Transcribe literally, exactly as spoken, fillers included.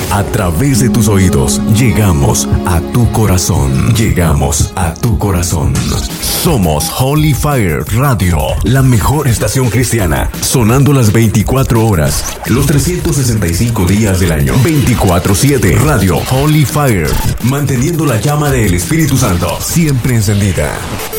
A través de tus oídos, llegamos a tu corazón. Llegamos a tu corazón. Somos Holy Fire Radio, la mejor estación cristiana, sonando las veinticuatro horas, los trescientos sesenta y cinco días del año. veinticuatro siete Radio Holy Fire, manteniendo la llama del Espíritu Santo siempre encendida.